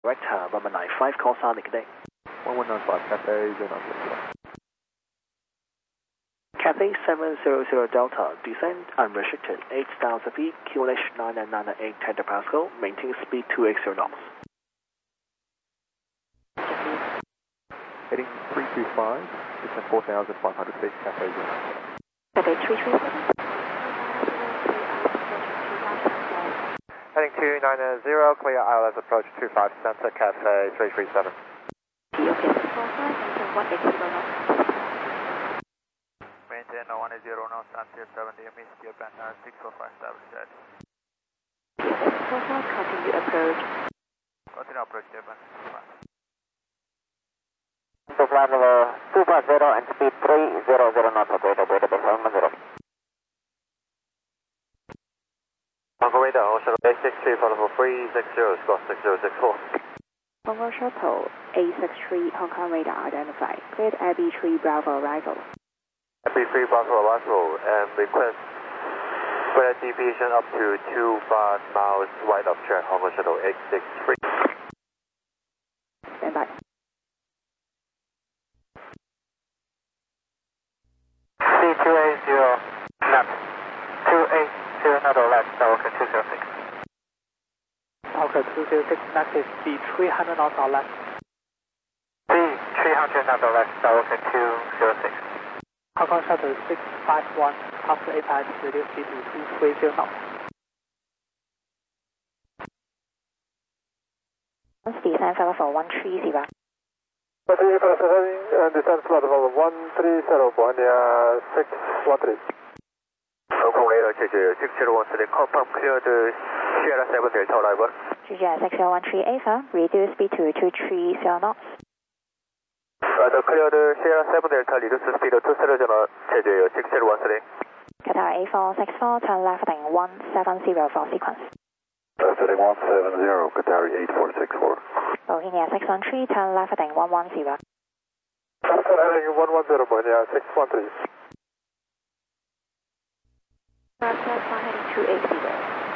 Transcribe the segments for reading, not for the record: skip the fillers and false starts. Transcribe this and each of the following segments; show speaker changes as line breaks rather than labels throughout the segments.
Director 1195 call sign Nick.
1195 Cathay 0961.
Cathay 700 Delta, descend unrestricted 8,000 feet, QNH 9998 Tender Pascal, maintain speed 280 knots.
Heading 325, descend 4,500 feet, Cathay 0961.
Cathay 337.
Heading 290, clear ILS approach 25 center, Cathay 337.
Okay, 45, maintain 180 knots.
Maintain 180 knots until 70 meters, gear band 645 established.
PLS 45, continue approach.
Continue approach, gear band 645.
To flight level 250 and speed 300 knots, operator 710.
Congo radar, Ocean 863, follow for 360, Scott 6064.
Congo Shuttle A63, Hong Kong radar identified. Cleared AB3 Bravo arrival.
AB3 Bravo arrival and request weather deviation up to 25 miles right of track, Congo Shuttle 863.
Stand by.
C280, knot 280 knot left, Falcon 206.
Falcon 206, max speed 300 knots or less.
C300 knot left, Falcon 206.
Hong Kong Shuttle 651, after 8 times, reduce speed to 230 knots.
Descend flight level 130.
Descent flight level 130, Bohemia 613. Hong Kong radar, check 6013, confirm cleared Sierra 7 Delta arrival.
GGR 6013 Ava, reduce speed to 230 knots.
The cleared Sierra 7 Delta, reduce speed to 230 knots, check 6013.
Qatar A464, turn left heading 170 for sequence.
Heading 170, Qatar 8464.
Bohemia 613, turn left heading 110.
Heading 110, Bohemia 613.
Heading 280.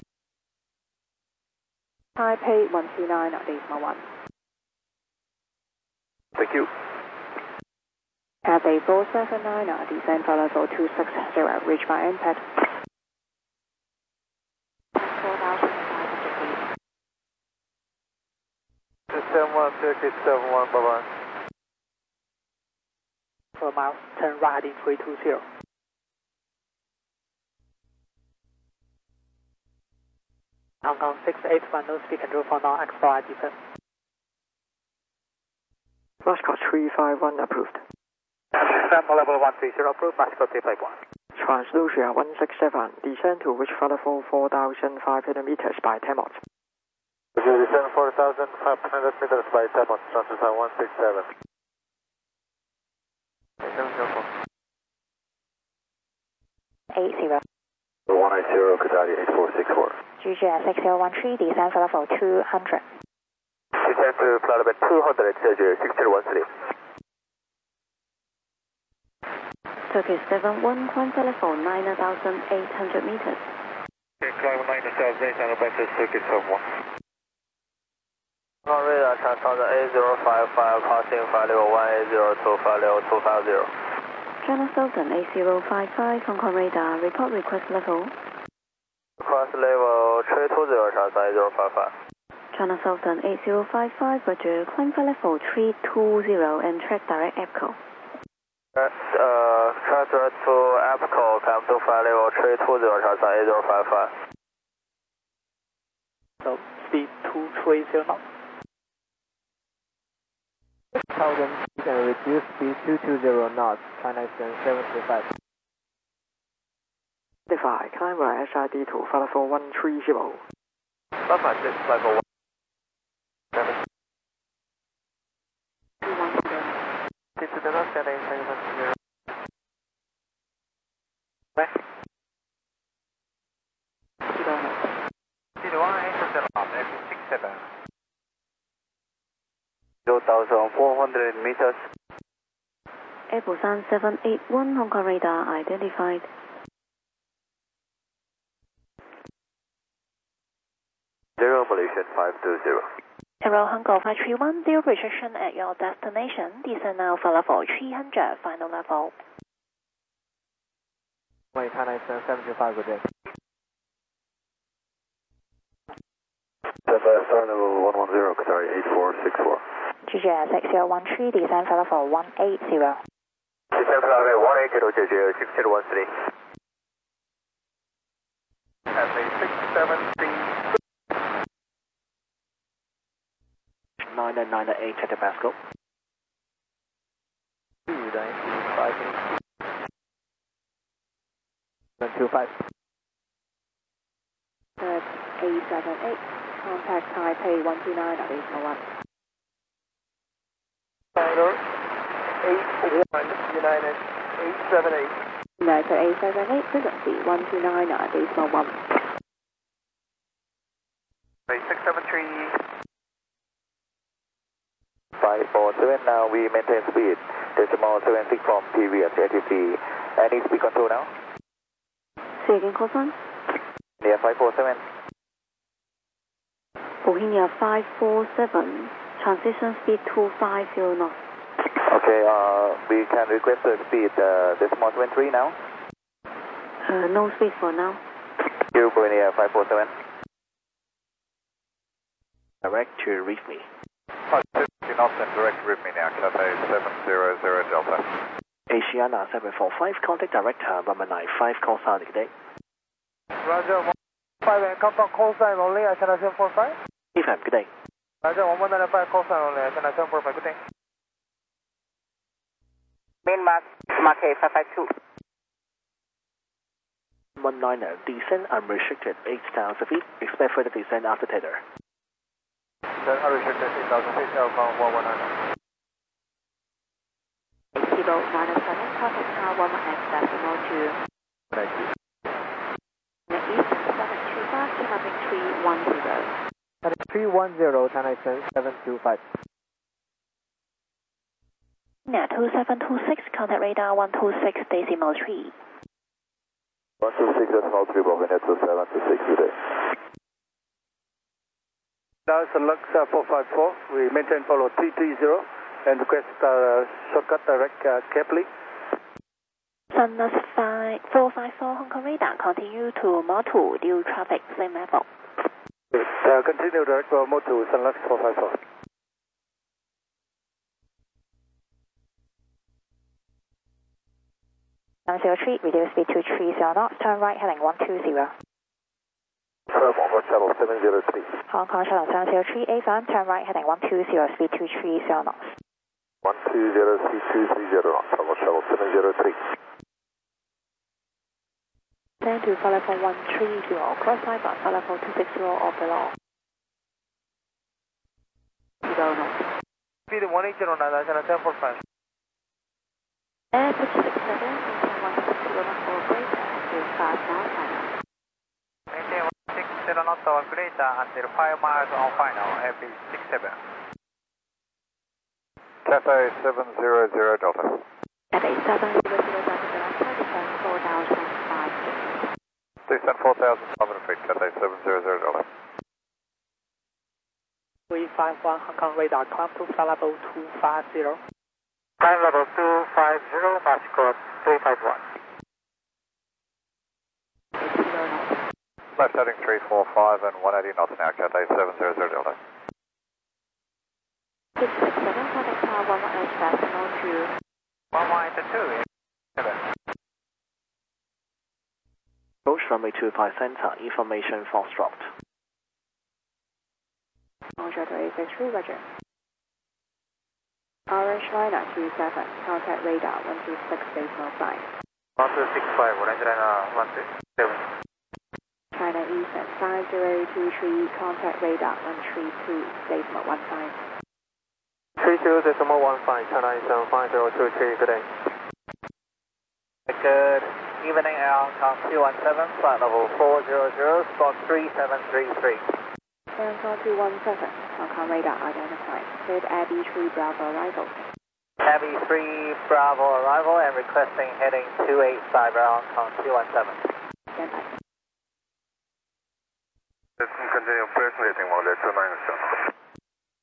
Taipei 129 at Decimal 1.
Thank you.
Cathay 479 at descend flight level 260, reach by impact. 4,500 feet.
71, Turkish 71, bye-bye.
4 miles, turn right heading 320. Hong Kong 681, no speed control for now, explorer descent. Flashcard 351 approved.
Sample level 130 approved, Mexico Tape 1.
Translucia 167, descend to reach flight level 4,500 meters by 10 knots.
Descend 4,500 meters by 10 knots, Translucia 167.
80.
180, Qatar 8464.
GGR 6013, descend flight level 200.
Descend to flight level 200, Sergio 6013.
Turkish 71, climb flight level 9,800 meters.
Climb 9,800 meters, Turkish 71. Radar transfer A055, crossing flight level 180 flight level 250.
China Southern A055, Hong Kong radar, report request level.
Cross level 320, transfer A055.
China Southern 8055, Roger, climb flight level 320 and track direct EPCO.
Transfer to EPCO, come to flight level 320, transfer A055.
So, speed 230 knots.
6,000 feet and reduce speed 220 knots, China Eastern 735.
Defy, climb right SID to flight level 130.
156, flight level 1. Into the north, standing 710. Right. Speed 180 knots, F67. 0,400 meters.
Busan 781, Hong Kong radar identified.
Zero Malaysian 520.
Hello, Hong Kong 531, zero restriction at your destination. Descend now for level 300, final level.
Wait, Thai 725, good day.
Star level 110, Qatari 8464.
GGS 6013, descend for level 180.
Descend for level 180, JJ 6013. Cathay 673.
9998 Delta Pascal.
725.
That's 878, contact Taipei 129 at 801.
Final 81 United 878.
United 878, frequency 129 at 801.
673. 547, now we maintain speed. Decimal 76 from previous ATC. Any speed control now?
Say again, call sign.
Near 547.
Bohemia 547, transition speed 250 knots.
Okay, we can request the speed decimal 73 now.
No speed for now.
You go near 547.
Direct to reef me.
550 knots and direct to reef me now. Cathay 700 Delta.
Asiana 745, contact director, runway 95, call sign, good day.
Roger, 115 and confirm call sign only, China 745.
EFM, good day.
Roger, 195 call sign only, China 745, good day.
Main mark, Mark A 552.
190, descent unrestricted 8,000 feet. Expect further descent after tether.
Then unrestricted 8,000 feet, Alpha 119.
Kilo 97, contact tower 1X decimal 2.
Thank you.
The East 725, kidnapping 310.
That is 310, Thai 725.
Now 2726, contact radar 126 decimal 3.
126 decimal 3, Bravo, 2726, good day.
Now it's Lux 454. We maintain follow 330 and request shortcut direct Kepler.
Sunless 454 Hong Kong radar, continue to Motu, due traffic, same level.
Continue direct mode to Sunlux 454.
Treat, reduce speed to 30 knots, turn right heading 120.
Hong Kong Shuttle 703.
Hong Kong Shuttle 703, A-Fan, turn right heading 120, speed 230 knots.
120, speed 230 knots, Hong Kong Shuttle 703.
Then to flight level 130, cross line but flight level 260 or below. Below knots.
Speed 180 now, China 745.
Air pitch 67, maintain 160 knots or greater, until 5 miles final.
Maintain 160 knots or greater until 5 miles on final, FB 67.
Cathay 700 Delta.
Cathay 700 Delta, descend 4,005 feet.
Descend 4,500 feet, Cathay 700 Delta.
351 Hong Kong radar, climb to flight level 250.
Climb level 250, March code 351.
80 knots.
Left heading 345 and 180 knots now, Cathay 700 Delta.
Pitch 67, contact tower 1H decimal 2.
182.
Approach runway 25 center, information false dropped.
Roger, 863, roger. Orange liner 27, contact radar 126 decimal 5.
1265, Orange liner 167.
China Eastern 5023, contact radar 132 decimal 15.
30.15, China Eastern 5023, good day.
Good evening, Air Hong Kong 217, flight level 400, squawk 3733.
Air Hong Kong 217, Hong Kong radar identified. Cleared Abbey 3 Bravo arrival.
Abbey 3 Bravo arrival and requesting heading 285 Hong Kong 217.
Stand by.
Let's continue first meeting mode at 29.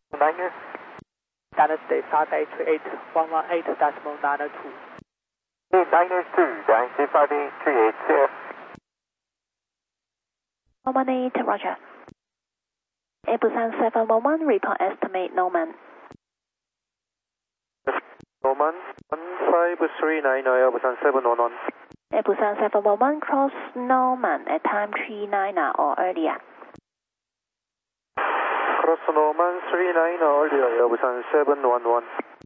Niner.
Dana State South 838.118.902.
Niner 2, down C5D 380.
118, Roger. Busan 711, report estimate Norman.
Norman 1539, Busan 711.
Busan 711, cross Norman at time 39 or earlier.
Cross Norman 39 or earlier, Busan 711.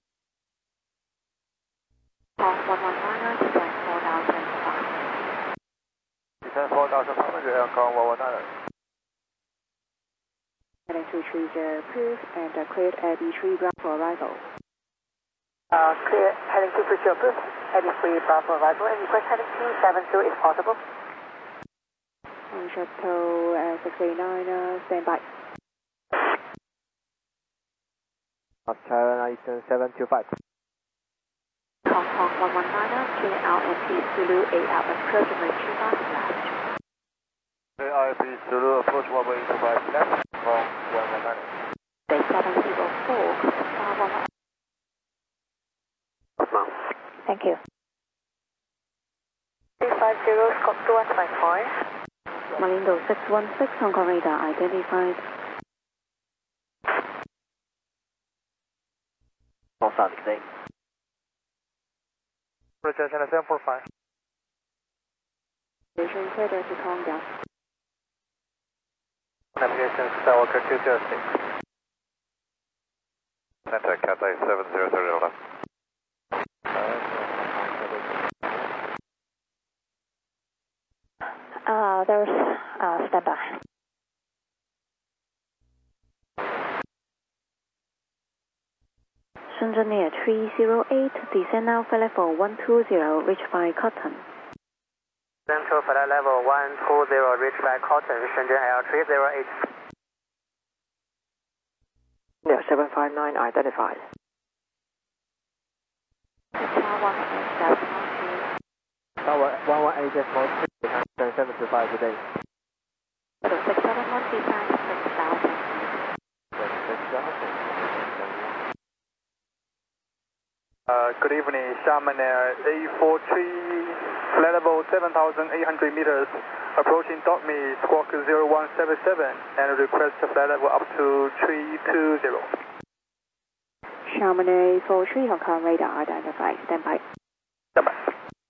119, descent 4005.
Descent 4500, Aircon 119.
Heading 230 approved and cleared at D3 Bravo arrival.
Clear heading 230 approved. Heading 3 Bravo arrival and request heading 270 if possible.
On Chateau 689, stand by.
China Eastern 725.
Hong Kong 119, clear out and P Zulu 8 out approach and reach 2 miles left.
AIP Zulu approach 125 left, Hong 119.
Day 704, star 11. Thank you.
350, Scott 2155.
Malindo 616, Hong Kong radar identified.
North South Exit.
Roger, China 745.
Station clear to Tonga.
Navigation Skywalker 206.
Center Cathay 700 left.
There's standby. Shenzhen Air 308, descend now flight level 120, reach by Cotton.
Central flight level 120, reach by Cotton, Shenzhen Air 308.
Yeah, 759 identified. Tower 118.3, 725 today.
671, descend 6000.
Good evening, Xiamen Air A43, flight level 7,800 meters, approaching DOTME squawk 0177 and request flight level up to 320.
Xiamen Air A43, Hong Kong radar identified, stand by.
Stand by.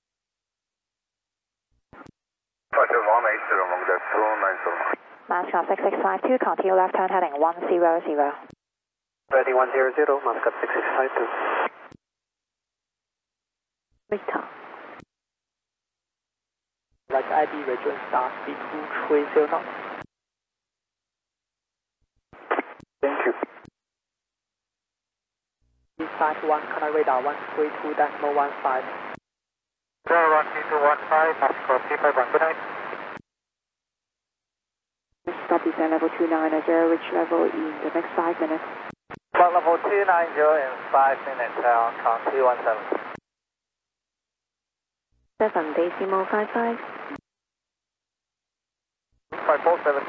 Mascot 6652, continue left turn heading 100.
Ready 100, Mascot 6652.
Victor.
Like ID region star speed 230 knots.
Thank you.
Side 1, Canada radar 132.15.
01215, Mascot 351, good night.
Stop descent level 290, reach level in the next 5 minutes.
Flight level 290 in 5 minutes, Hong Kong 217.
7 decimal 55.
547.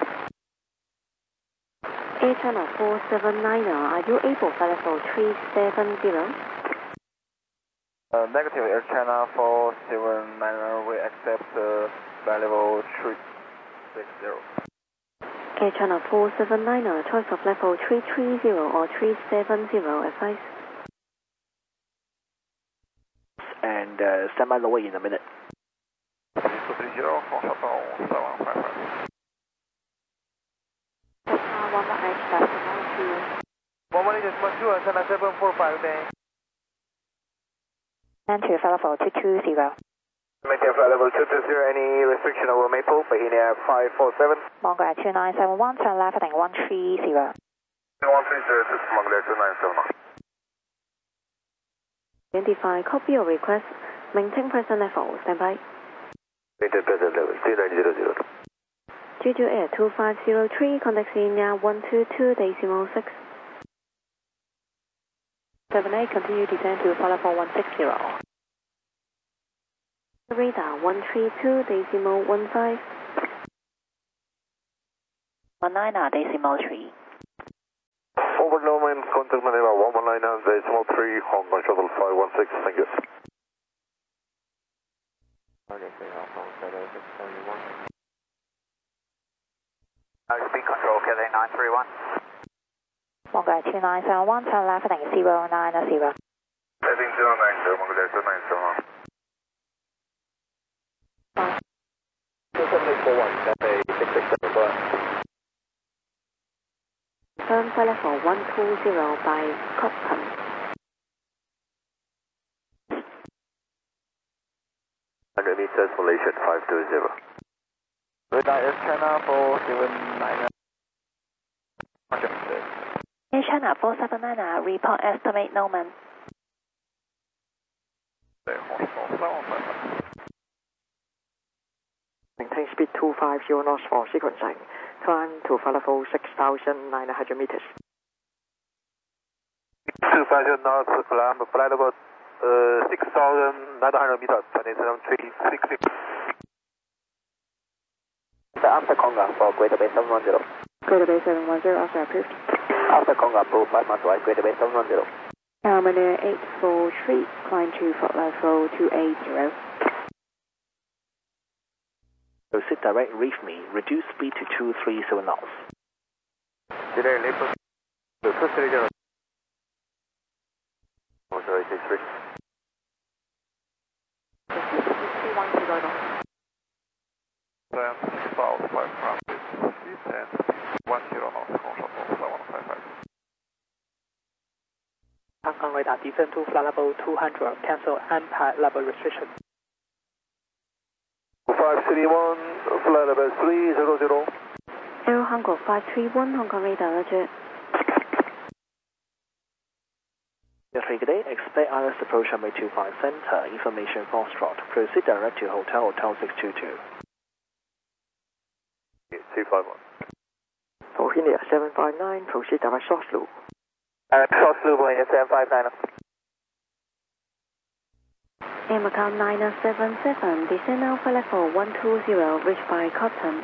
Air China 479, are you able flight level 370?
Negative Air China 479, we accept flight level 360.
Air China 479, choice of level 330 or 370, advice.
And stand by lower in a minute.
230, Hong Kong 755.
118.2, China 745, day.
Enter flight level 220.
Maintain flight level 220, any restriction over Maple, Bahia 547.
Mongo at 2971, turn left heading 130.
130, this is Mongolia 297.
Identify, copy your request, maintain present level, stand by.
Maintain present level 3900.
Jeju Air 2503, contact India 122.6. 78, continue descent to flight level 160. Radar 132.15. 19.3.
over Loma in contact Manila 119.3, Hong Kong Shuttle 516, thank you.
Speed control, Cathay 931.
Mongol 2971, turn left heading 090.
Heading 090, Mongol 297. 27841, Cathay 667, go ahead.
Turn flight level 120 by Cotton.
100 meters, Malaysian 520.
Radar Air China 479.
Air China 479, report estimate Norman.
Maintain speed 250 knots for sequencing. Climb to flight level 6,900 meters.
250 knots, climb flight level 6,900 meters, 27366.
After Conga for Greater Bay 710.
Greater Bay 710, also approved.
After Conga, Blue 5 miles wide, Greater Bay 710.
Manila 843, climb to flight level 280.
Proceed direct reef me, reduce speed to 230 knots.
Delay label. The first region. 0863.
210 knots.
Then south 500 feet and 10 knots, Hong Shuttle 7155.
Hong Kong radar descend to flight level 200, cancel AMPA level restriction.
531, flight level 300.
Aero Hangul 531, Hong Kong radar, roger.
Good day, expect ILS approach runway 25 center, information Foxtrot. Proceed direct to Hotel 622.
251.
Bohemia 759, proceed direct soft loop.
Source Blue Bohemia 759.
Air Macau 977, descend now flight level 120, reach by Cotton.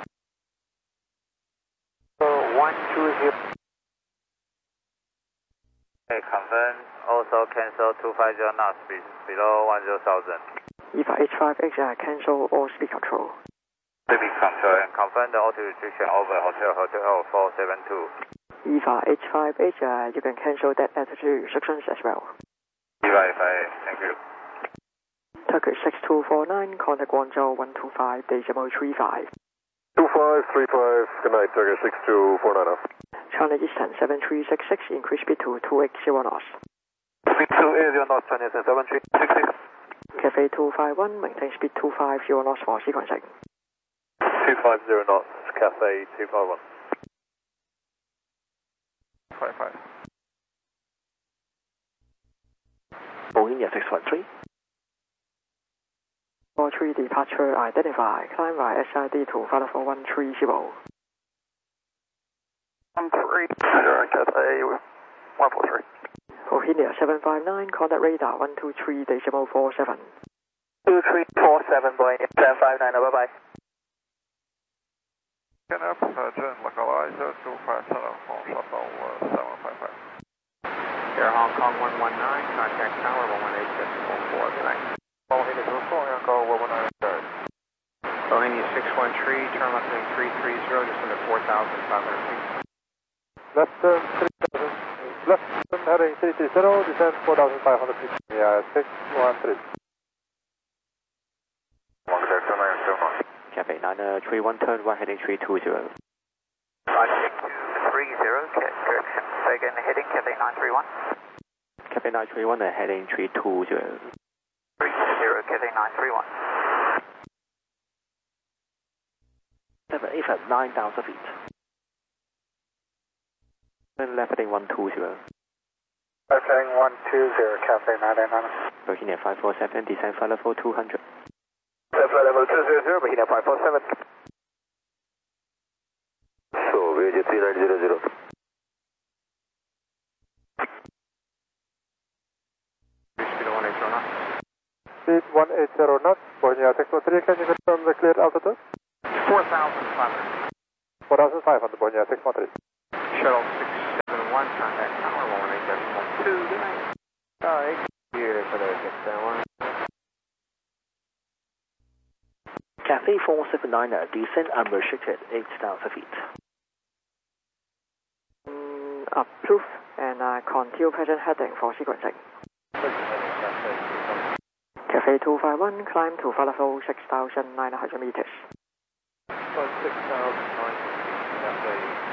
120. Okay, confirm. Also cancel 250 knots below 10,000.
EVA H5X cancel all speed control.
Speed control and confirm the altitude restriction over Hotel 472.
EVA H5H, you can cancel that altitude restrictions as well.
EVA, thank you.
Turkish 6249, contact Guangzhou 125.35.
2535, good night, Turkish 6249.
China Eastern 7366, increase speed to 280 knots.
Speed 280 knots, China Eastern 7366.
Cafe 251, maintain speed 250 knots for sequencing.
250 knots, Cafe 251.
55.
Bohemia 613. 43 departure identified. Climb by SID to flight level 130.
13, Cathay 143.
Bohemia 759, contact radar 123.47.
2347, Bohemia 759, bye-bye.
Scan up, Gen localizer 257, Hong Shuttle 755.
Air Hong Kong 119, contact tower 118.14, good night.
Bohemia 24, Echo 119.
Bohemia 613, turn left heading 330, just under 4,500 feet.
Left turn 3000, left turn heading 330, descend 4,500 feet. Yeah, 613.
Cafe 931, turn right heading 320.
5630, correction. Say again, heading Cathay 931.
Cafe 931, heading 320.
30, Cathay 931.
If at 9,000 feet. Turn left heading 120.
Left heading 120, Cathay 989.
Bohemia 547, descend flight level 200.
Flight level 200, Bohemia 547. So, VJ 3900.
Speed 180 knots, Bohemia 613, can you confirm the cleared altitude?
4,500.
4,500, Bohemia 613.
Shuttle 671, 1, contact tower 118.2, good night. Sorry, here for the 671.
Cathay 479er, descent unrestricted, 8,000 feet.
Approve and continue present heading for sequencing. Cathay 251, climb to flight level 6,900 meters.
6,900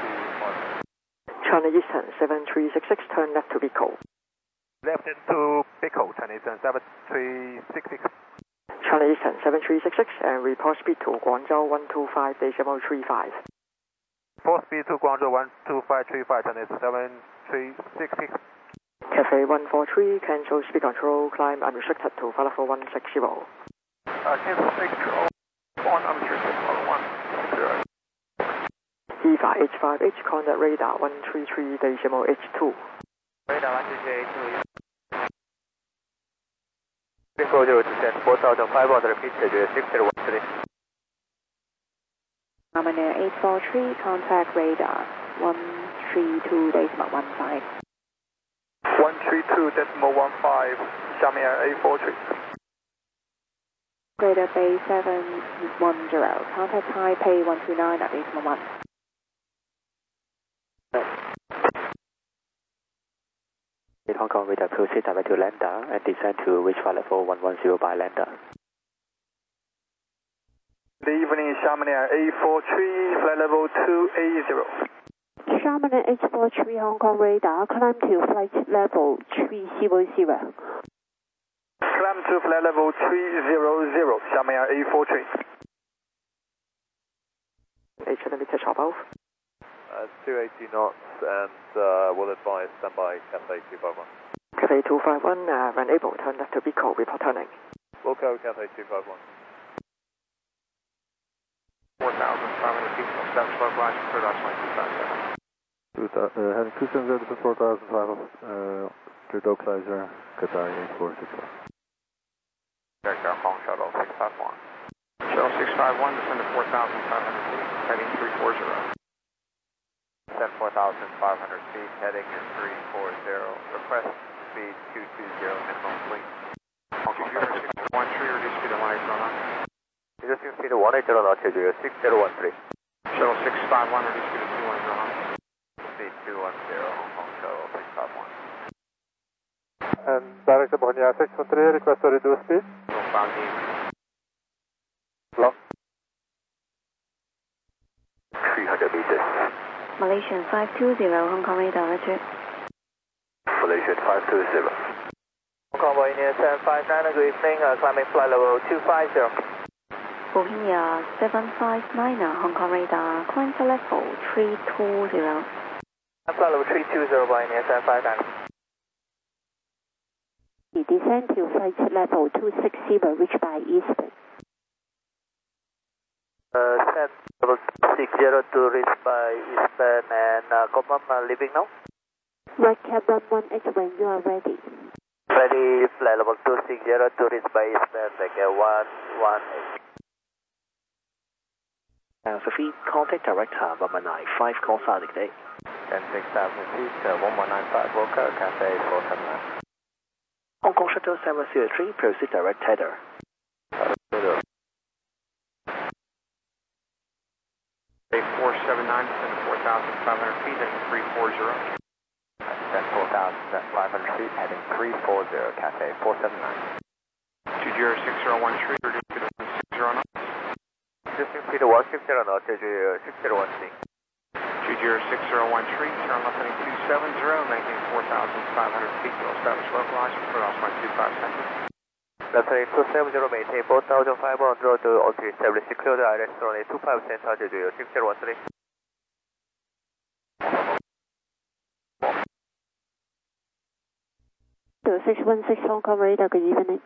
China Eastern 7366, turn left to Pico.
Left into Pico, China Eastern 7366.
China Eastern 7366 and report speed to Guangzhou 125.35.
Report speed to Guangzhou 125.35, China Eastern 7366.
Cathay 143, cancel speed control, climb unrestricted to flight level 160.
Cancel speed control, 1 unrestricted, 160.
EVA H5H, contact radar 133.H2.
Radar 133.H2.
Pico 0 descent 4,500 feet, 6013.
Air 843, contact radar 132.15.
132.15, Xiamen Air 843.
Radar Bay 710, contact Taipei 129 at 811.
Hong Kong radar proceed direct to lander and descend to reach flight level 110 by lander.
Good evening, Xiamen Air 843, flight level 280.
Xiamen Air 843 Hong Kong radar, climb to flight level 300.
Climb to flight level 300, Xiamen Air 843.
800 meters hop off.
280 knots and we'll advise standby Cathay 251.
Cathay 251, when able, turn left to Pico, report turning.
Wilco, Cathay 251.
4,500 feet, 7 slope rise, cleared off 257.
Heading 270 for 4,500, cleared localizer, Qatar 8461.
Direct Air Hong Shuttle 651. Shuttle 651, descend to 4,500 feet, heading 340. Descend 4,500 feet, heading 340. Request speed 220, minimum fleet. Hong Kong 613, reduce speed to 180 knots.
Reducing speed to 180 knots, 6013.
Shuttle 651, reduce speed to 210 knots.
Speed 210, Hong Kong Shuttle 651.
And director Borneo 613, request to reduce speed.
Long. 300 meters.
Malaysian 520, Hong Kong radar, roger.
Malaysian 520.
Hong Kong Boeing 759, good evening, climbing flight level 250.
Bohemia 759, Hong Kong radar, climb to level 320.
Flight level 320, Boeing 759.
Descend to flight level 260, reach by eastbound.
Set level 260 to reach by eastbound and confirm leaving now.
Right cab 118 when you are ready.
Ready, flight level 260 to reach by eastbound, like 118.
1,000 feet, contact director 1195, call sign today.
And 6,000 feet, 1195, Wilco, Cathay 479.
Hong Kong Shuttle 703, proceed direct tether.
479, descend to 4,500 feet, heading 340. Descend 4,500 feet, heading 340, Cathay 479. 20613, reduce speed to 160 knots.
Reducing speed to 160 knots, 6013.
20613, turn left heading 270, maintain 4,500 feet, will establish localizer, clear off 257.
Left heading 270, maintain 4,500 to altitude establish clear the ILS runway 25 cent, altitude 6013.
The 616 Hong Kong radar, good evening.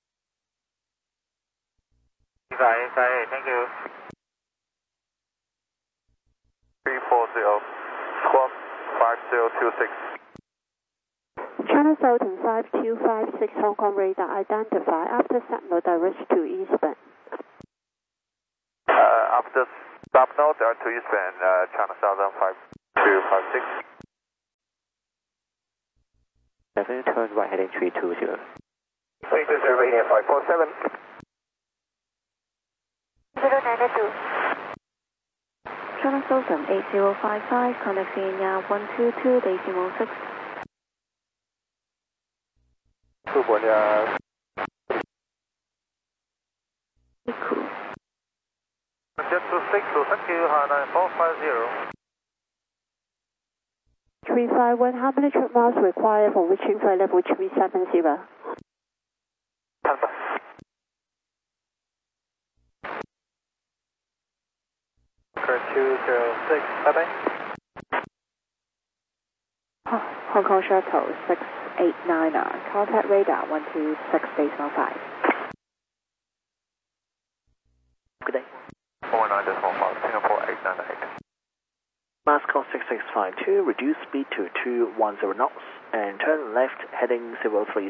Thank you.
340, squawk 5026.
China Southern 5256 Hong Kong radar, identify after signal direct to eastbound.
After stop now, there are 2 eastbound, China Southern 5256.
7, turn right heading 320.
320, India 547.
092. China Southern 8055, contact Vienna 122.6.
2
Cool.
Jet to 6, thank you, Hana 450.
351, how many trip miles required for reaching flight level 370?
Panda. Current 206, bye-bye.
Hong Kong Shuttle 6899, contact radar 126.15.
Good day.
49.5, Singapore 898.
Mass call 6652, reduce speed to 210 knots and turn left heading 030.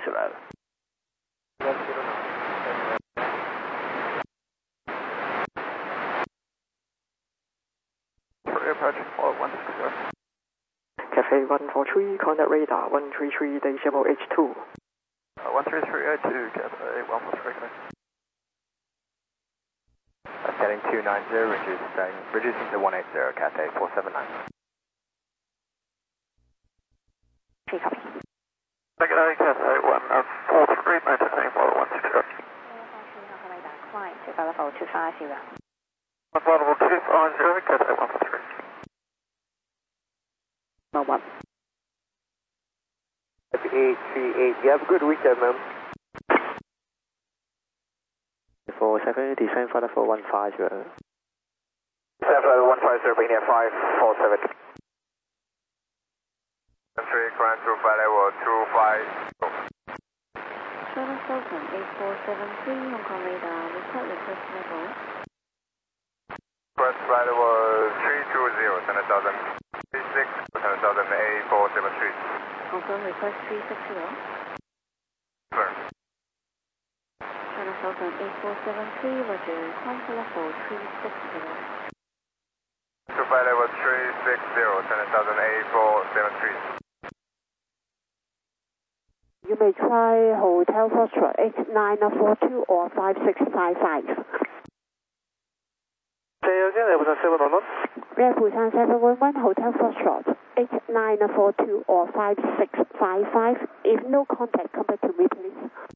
For approaching 4160.
Cafe 143, contact radar 133.H2.
13302, Cafe 143.
Heading 290, reducing to 180, Cathay 479.
Okay, copy.
Negative Cathay 143, maintaining 4160.
Climb to level 250.
Level 250, Cathay 143.
No one.
838, you have a good weekend, ma'am.
47, descend flight level 150.
150, India 547.
3, current to flight level 250.
China Southern 8473, Hong Kong radar, report request level.
Current flight level 320, 10,000. 36, 10,000, A473.
Confirm request 360.
Clear.
China Southern 8473, roger, climb to level 360.
To flight level 360, 10,000, A473.
You may try Hotel Foxtrot 8942 or 5655.
Say again, Air Busan 711.
Air Busan 711, Hotel Foxtrot 8942 or 5655. If no contact, come back to me, please.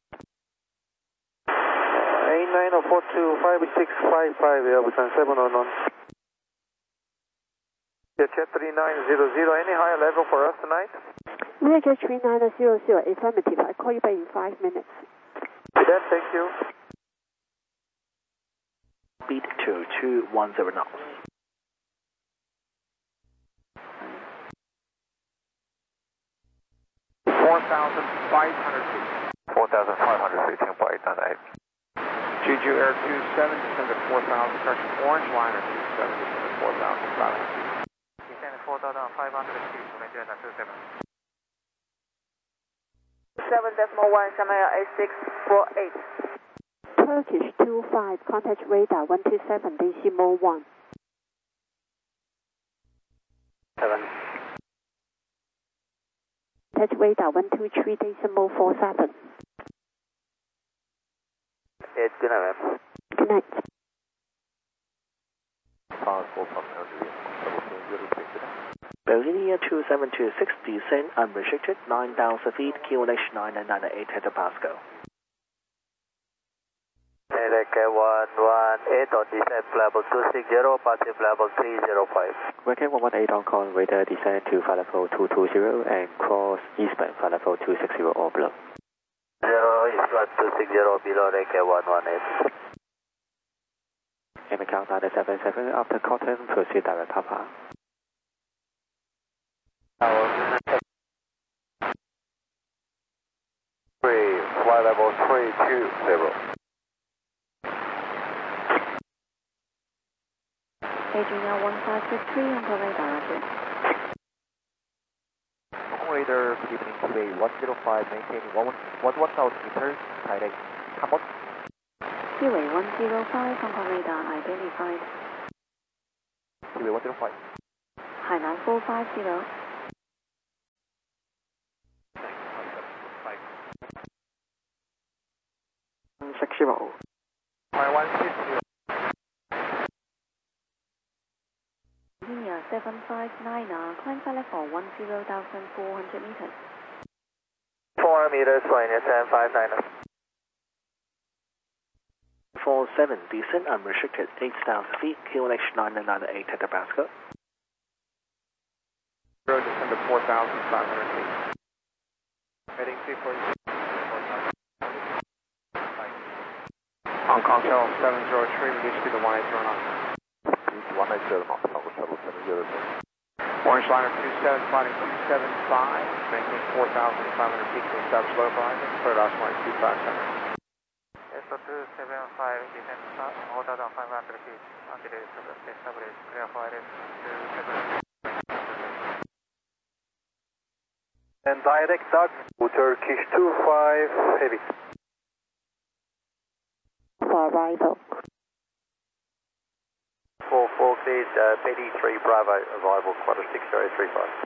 8942 5655, Air Busan 711. Jet 3900, any higher level for us tonight?
Roger 3900, affirmative. I'll call you back in 5 minutes.
Then, thank you.
Speed to 210 knots.
4,500 feet. 4,500 feet, Singapore 898. GG Air 27, descend at 4,000, correction, Orange Liner 27, descend at 4,500 feet.
Descend 4,500 feet, Malaysia 27.
7.1, Shamaya 8648.
Turkish 25, contact radar 127.1.
7.
Contact radar 123.47.
It's good night, ma'am.
Good night.
Bolivia 2726, descend unrestricted, 9,000 feet, QNH 9998 hectopascal.
Delek 118 on descent level 260, passive level 305.
Wagon 118 Hong Kong, radar descend to flight level 220 and cross eastbound flight level 260 or below.
0 eastbound 260 below Delek 118.
And account 977, after Cotton, proceed direct Papa.
Flight level 320.
Adrian 1553, Hong Kong radar, roger.
Radar, good evening, today 105, maintaining 1,000 meters, direct Camot.
Seaway 105, Hong Kong radar, identified.
Seaway 105.
Hainan 450.
160.
Linear 759, climb flight level 10,400 meters.
4 meters, linear 759.
47, descent unrestricted 8,000 feet, QNH 998 hectopascal.
Road descend to 4,500 feet. Heading 240. Hong Kong Shuttle 703, reduce speed to 180 knots.
180 knots, Hong Kong Shuttle 703.
Orange Liner 27, flying 275, maintain 4,500 feet to establish low horizon, clear to Osmar 257.
S275, descend order down 500 feet, until establish clear for RS 270. And direct Doug, Turkish 25, heavy.
For arrival.
44 cleared, BD3 Bravo, arrival, quarter 6035.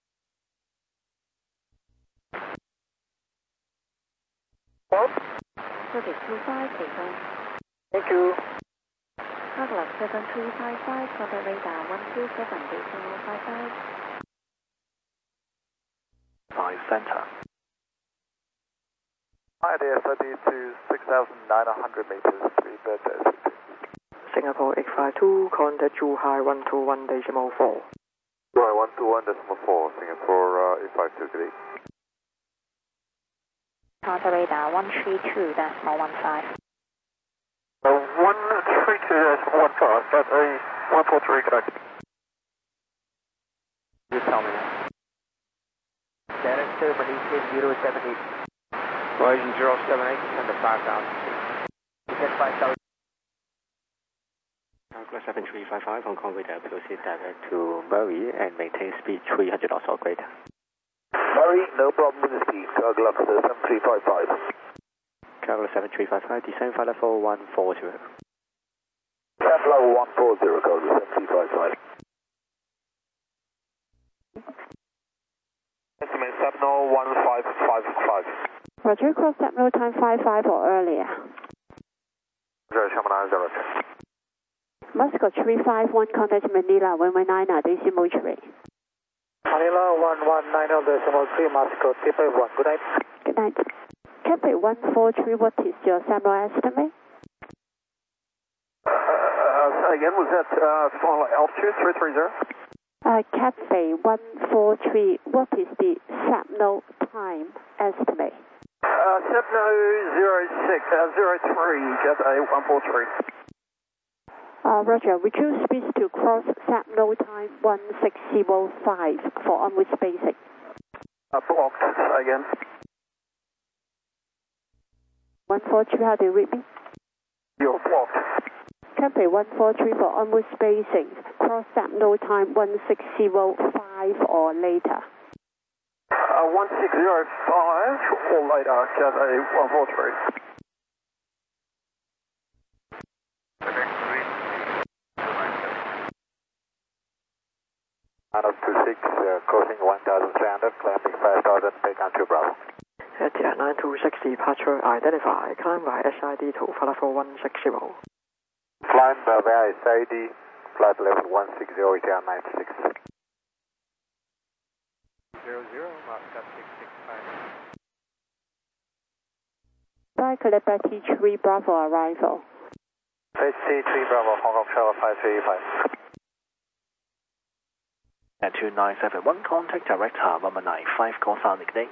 Turkish 25, descend.
Thank you.
Carglass 7355, contact radar 127.55.
5 center.
Hi there, 30 to 6,900 meters, 3 bird.
Singapore 852, contact Zhuhai 121.4.
Zhuhai 121.4, Singapore 852, good day.
Contact radar 132.15.
132.15, got a 143 connect.
Just tell me now.
Director Malaysian 078.
Malaysian 078, descend to 5,000 feet.
Descend 5,000.
Angle 7355, Hong Kong radar, proceed direct to Murray and maintain speed 300 knots or greater.
Murray, no problem with the speed, Carglass 7355.
Carglass 7355, descend flight level 140.
Flight level 140, Carglass 7355. Estimate Sapno 1555.
Roger, cross that road time 55 or earlier.
Roger, Shamana, Roger.
Muscat 351, contact Manila 119, DC mortuary.
Manila 119.3, Moscow, Taipei 1, good night.
Good night. Cathay 143, what is your SAMRO estimate?
Again, was that final altitude 330?
Cathay 143, what is the SAMRO time estimate?
Sepno 03, Cathay 143.
Roger, would you speak to cross SAMRO time 1605 for onward spacing?
Blocked, again.
143, how do you read me?
You're blocked.
Cathay 143 for onward spacing, cross SAMRO time 1605 or later.
1605 or later, Cathay 143. Out of 26, crossing 1,300, climbing 5,000, take on 2 Bravo.
Etihad 926 departure identify, climb by SID to flight level 160.
Climb via SID, flight level 160, Etihad 926.
00, Moscow 665.
Flight Liberty 3 Bravo arrival.
ST3 Bravo, Hong Kong Shuttle 535.
At 2971, contact direct Harbour 195, call sound nickname.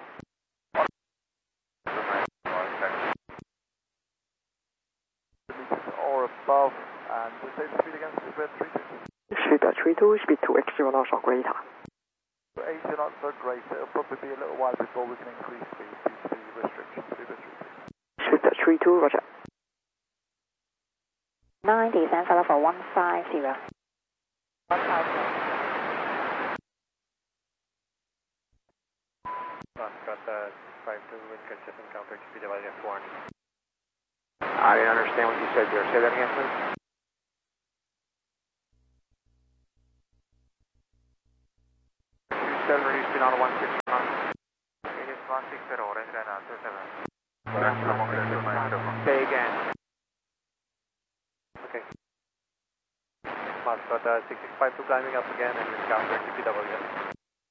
Or above, and the same speed against speedbird 32.
Speedbird 32, speed 280 knots or greater.
80 knots or greater, it'll probably be a little while before we can increase speed due to the restrictions, speedbird 32.
Speedbird 32, roger.
9, descend flight level 150.
1,000.
Moscow 52, wind consistent, counter speed divided at 400. I didn't understand what you said there. Say that again, please. Reduce speed on a 160. It is 160, orange line 27. Say again.
Got 6652 climbing up again and encounter TPW.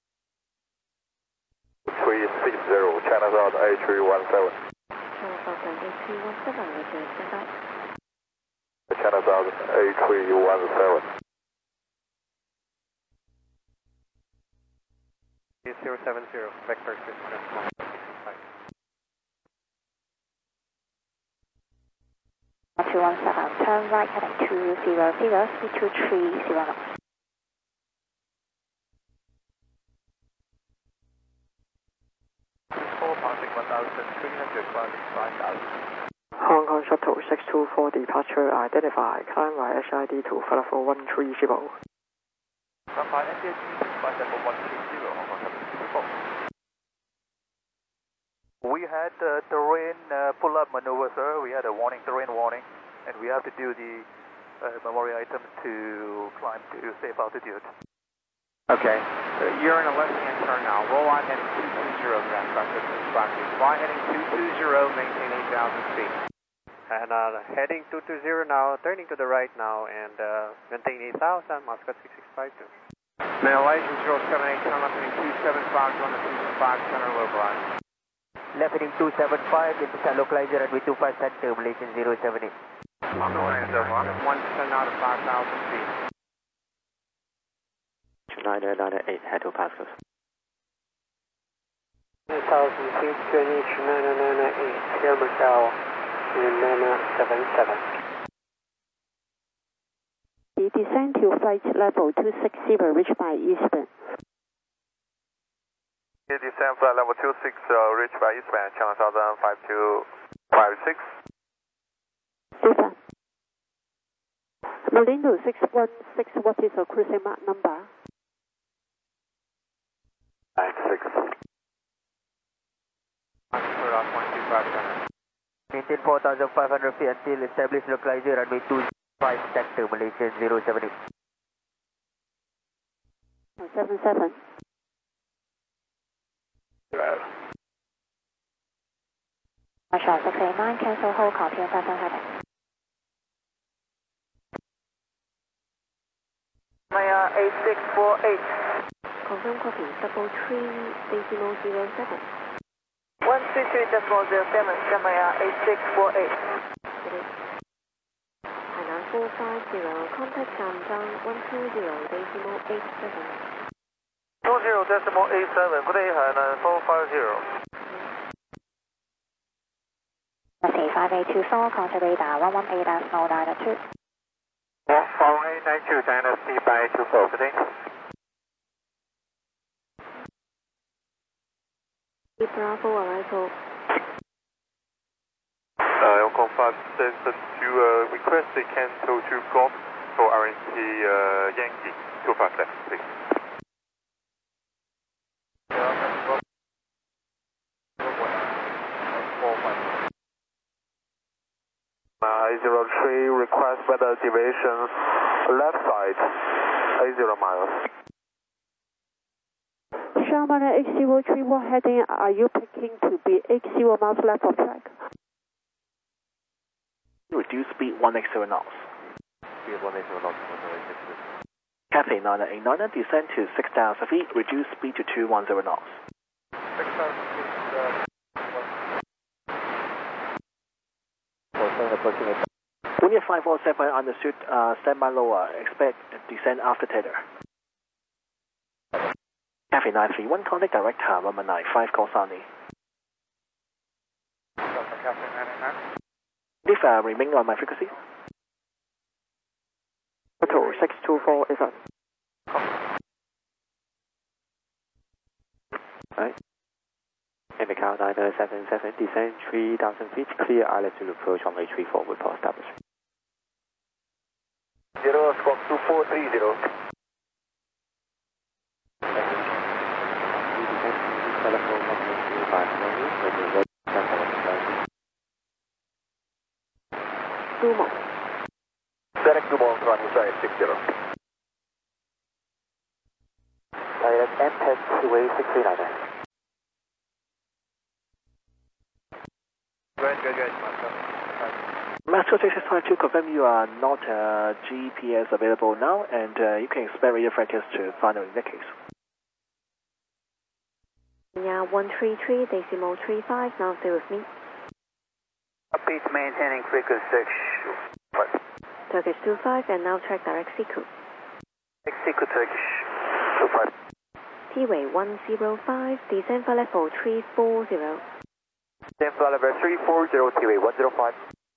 360, China South A317.
China South A317, Roger, stand by.
China South A317.
8070, vector 665.
Turn right heading 200, speed 230 knots.
Hong Kong Shuttle 624 departure identified. Climb right SID to Falafel 130.
We had terrain pull-up maneuver, sir. We had a terrain warning, and we have to do the memory item to climb to safe altitude.
Okay, you're in a left-hand turn now. Roll on heading 220, Grand Cross. Fly heading 220, maintain 8,000 feet.
And heading 220 now, turning to the right now, and maintain 8,000, Muscat 6652.
Malaysian 078, turn left heading 275, on the 275 center localizer.
Left heading 275, into localizer at 25 center, Malaysian 078.
On the way, 1% out of 5,000 feet.
2998, head to Pascal.
9,000 feet, QNH 9998, Air Macau 977.
The descent to flight level 260, reached by Eastern.
Descent flight level 26, reached by Eastern, China Southern 5256.
Stephen. Malindo 616, what is your cruising mark number?
96.
Maintain 4,500 feet until established localizer runway 25 center, Malaysian 078.
77. Marshal 689, cancel hold, copy and pass on heading.
Maya A648.
Confirm copy, 333.07.
133.07, Shamaya A648.
Hainan 450, contact Shanzhang 120.87.
20.87, good day, Hainan 450.
Let's 5824, contact radar 118.092.
41892, China C524, good day.
Bravo arrival.
Yongkong 5 to request a cancel to Golf for RNT Yankee 25 left, please. A03 request weather deviation left side 80 miles.
Sherman X03, what heading are you picking to be 80 miles left of track?
Reduce speed 180 knots.
Speed 180 knots.
Cathay 989, descend to 6,000 feet, reduce speed to 210 knots.
6,000 feet.
Union 547 understood, stand by lower, expect descent after tether. Cathay 931, contact director 1195 Kosani.
Cathay 999.
If remain on my frequency.
Shuttle 624 is on.
Right. In the count 977, descend 3,000 feet, clear altitude approach on runway 34 with power established.
0 squawk 2430.
Sumo.
Direct to Mont running side 60.
Direct M10 2way 639.
Good.
Mass Patrol 6652, confirm you are not GPS available now, and you can expect radio frequency to final in that case.
Yeah, 133.35, now stay with me.
Upbeat maintaining frequency 6.
Turkish 25, and now track direct Siku.
Siku Turkish 25.
T-way 105, descend for level 340.
Descend for level 340, T-way 105.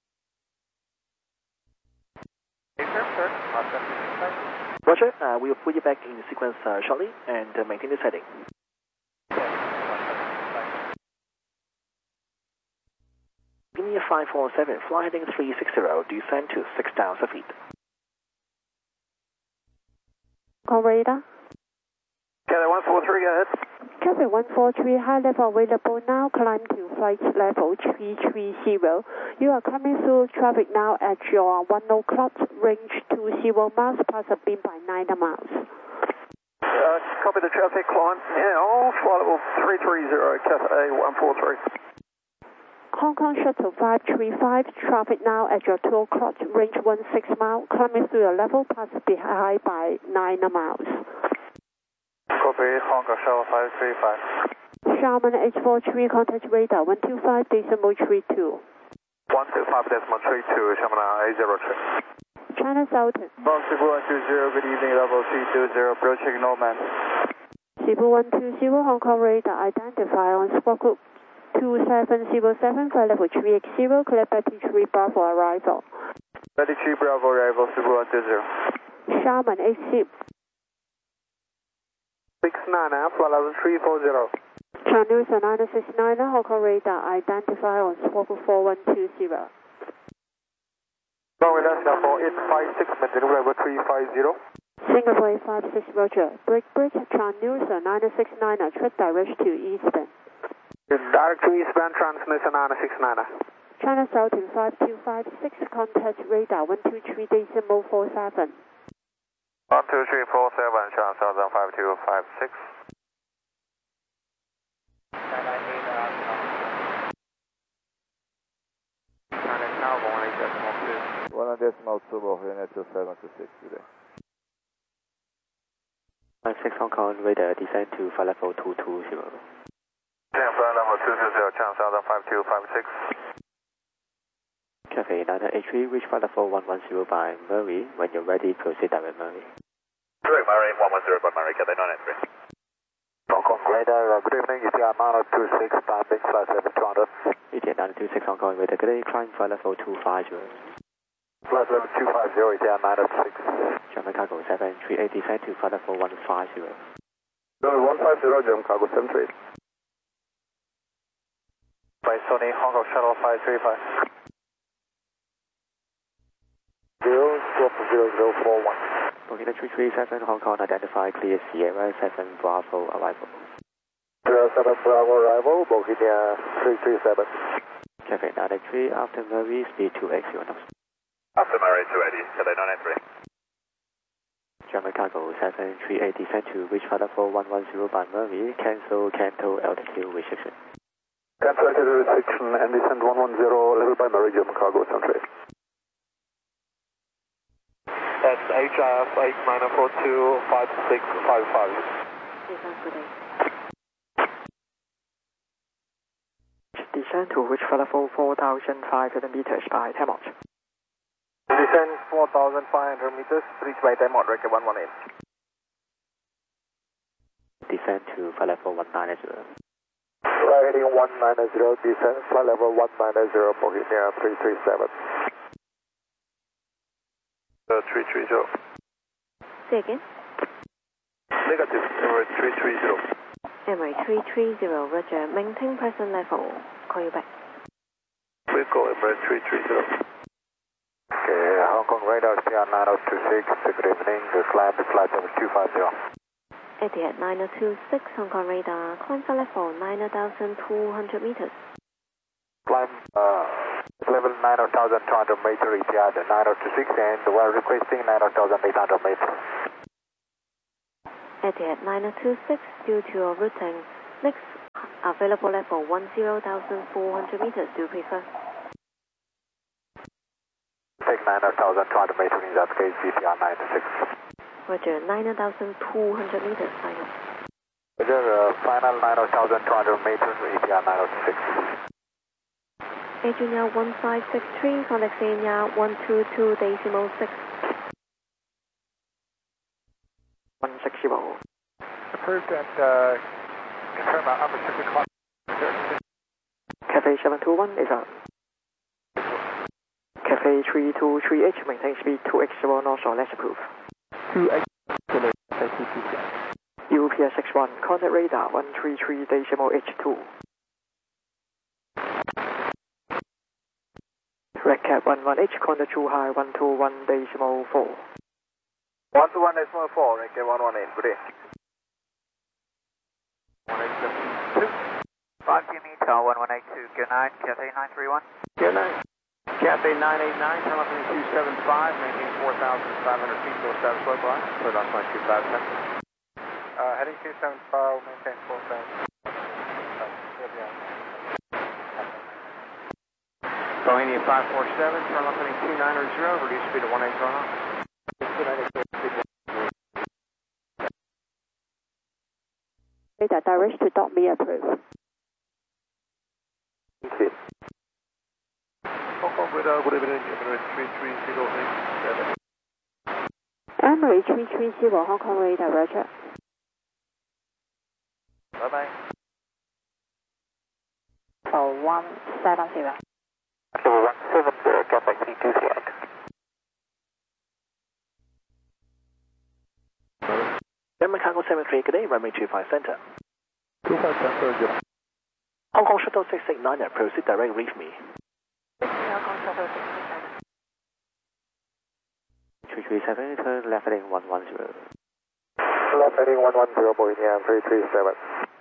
Roger, we will put you back in sequence shortly, and maintain this heading. Guinea 547, fly heading 360, descend to 6,000 feet.
On radar.
Cathay 143, go ahead.
Cathay 143, high level available now, climb to flight level 330. You are coming through traffic now at your 1 o'clock, range 20 miles, pass a beam by 9 miles.
Copy the traffic, climb now, flight level 330, Cathay 143.
Hong Kong Shuttle 535, traffic now at your 2 o'clock, range 16 miles, climbing through your level, pass behind by 9 miles.
Copy, Hong Kong Shuttle 535.
Xiamen H43, contact radar 125.32.
125.32, Xiamen A03.
China Southern.
Box Cebu 120, good evening, level 320, approaching Norman.
Cebu 120, Hong Kong radar, identify on squawk group 2707, flight level 380, clear 33 Bravo arrival.
33 Bravo arrival, Cebu 120.
Xiamen HC.
69, flight level 340.
Channel 969, Hong Kong radar, identify on squawk group 4120.
Runway dash now 4856, maintain level 350.
Singapore 856, Roger. Break, Channel 969, track direct to Eastern.
Direct to eastbound transmission 969.
China Southern 5256, contact radar 123.47.
12347, China Southern 5256.
1.2 Bohemia 2726 today.
6 Hong Kong radar, descend to flight level 220.
Flight level 220, China Southern 5256.
Cathay 983, reach flight level 110 by Murray. When you're ready, proceed direct Murray.
Direct Murray, 110 by Murray, Cathay 983. Hong Kong radar, good evening, ETR 926, landing flight 7200.
ETR 926 Hong Kong radar, good day, climb flight level 250.
Flight level 250, ETR 926.
German cargo 738, descend to flight level 150.
150, German cargo 738. By Sony, Hong Kong Shuttle 535. 041.
Bohemia 337 Hong Kong, identify clear Sierra 7 Bravo arrival.
07 Bravo arrival, Bohemia 337.
Cathay 983, after Murray, speed 280 knots.
After Murray 280, Cathay 983.
German cargo 738, descend to reach flight level 110 by Murray, cancel Canto altitude restriction.
Cancel altitude restriction and descend 110, level by Murray, German cargo 738. That's HIF 89425655.
Descend to reach flight level 4,500 meters by Tamot.
Descend 4,500 meters, reach by Tamot, record 118.
Descend to flight level 190.
Right heading 190, descend flight level 190, Bohemia 337. 330.
Say again?
Negative, Emirates 330.
Emirates 330, Roger. Maintain present level. Call you back.
We call Emirates 330. Okay, Hong Kong radar, PR 9026, good evening, climb to flight level 250.
Etihad 9026, Hong Kong radar, climb for level 9,200 meters.
Climb level 9,200 meter, Etihad 9026, and we're requesting 9,800 meters.
Etihad 9026, due to your routing, next available level 10,400 meters, do you prefer?
9,200 meters, that's case VTR 96.
Roger, 9,200 meters, final.
Roger, final 9,200 meters, VTR 906.
Adrian 1563, contact India 122.6. 160.
Approved and confirm our unrestricted climb.
Cafe 721 is on. Cafe 323H, maintain speed 2x0 north or less approved.
2H,
UPS 61, contact radar 133.H2. Red Cap 11H, contact True High 121.4.
121.4, Red Cap 118, good day.
5 meter 1182, Gear 9, Cathay 931.
Gear 9. Cathay 989, turn left heading 275, maintain 4,500 feet, go status low by. Cleared on 257.
Heading 275, maintain 4,000.
Bohemia 547, turn left heading 290, reduce speed to 180 knots.
Radar direct to Dot Me approved.
Okay.
Hong Kong radar, good evening, Emirates 33087.
Emirates 330, Hong Kong radar, roger.
Bye-bye.
170.
170, Cathay 328.
Denmark Cargo 73, good day, runway 25 center.
25 center,
Hong Kong Shuttle 669, proceed direct, reach me.
Hong Kong Shuttle 669.
337, turn left heading 110.
Left heading 110, Bohemia 337.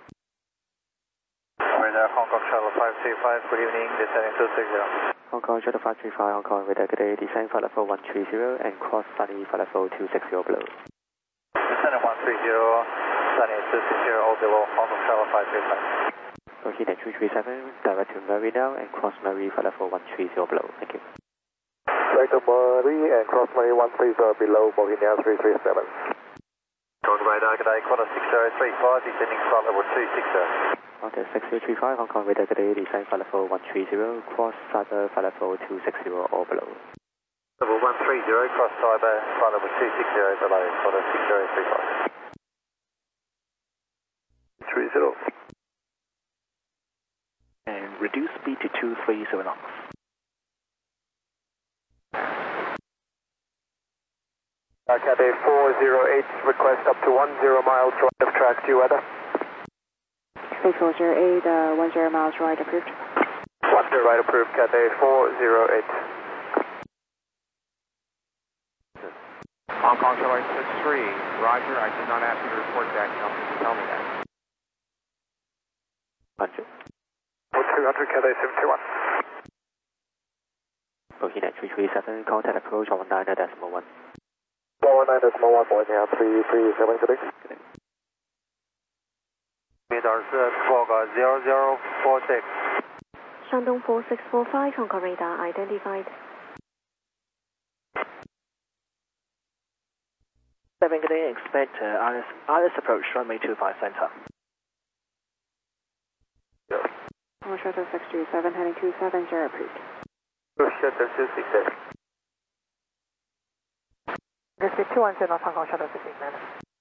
Radar Hong Kong Shuttle 535, good evening, descending 260.
Hong Kong Shuttle 535, Hong Kong radar, good day, descend flight level 130 and cross sunny flight level 260 below.
Descending 130, sunny 260, all below Hong Kong Shuttle 535.
Looking at 337, direct to Murray now and cross Murray flight level 130 below. Thank you.
Direct to Murray and cross Murray 130 below Bohemia 337.
Code radar, good day, quarter 6035, descending flight level 260.
Contact 6035, Hong Kong radar, good day, descend flight level 130, cross cyber flight level 260 or below.
Level 130, cross cyber, flight level 260 below, quarter 6035.
30.
And reduce speed to 230 knots.
Cathay 408, request up to 10 miles right of track, due weather.
Space 408, 10 miles right approved.
10 right approved, Cathay 408.
Hong Kong Shuttle 863, roger, I did not ask you to report that, you don't need to tell me that.
100.
200, Cathay 721.
Booking at 337, contact approach 119.1.
119.1, Bohemia 337, good day.
Radar fog 0046.
Shandong 4645, Hong Kong radar identified.
7, good day, expect ILS approach, runway 25 center.
Hong Kong Shuttle 637, heading 270 approved.
Shuttle 267.
This is 210 Hong Kong Shuttle 669.